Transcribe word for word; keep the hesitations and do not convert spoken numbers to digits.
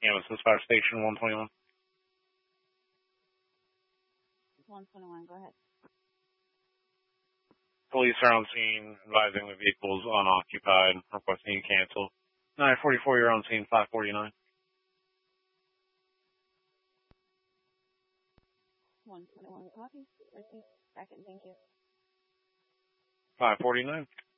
Kansas Fire Station one twenty-one. one twenty-one, go ahead. Police are on scene, advising the vehicle's unoccupied, requesting you cancel. nine forty-four, you're on scene, five forty-nine. one twenty-one, copy. Receipt, second, thank you. five forty-nine.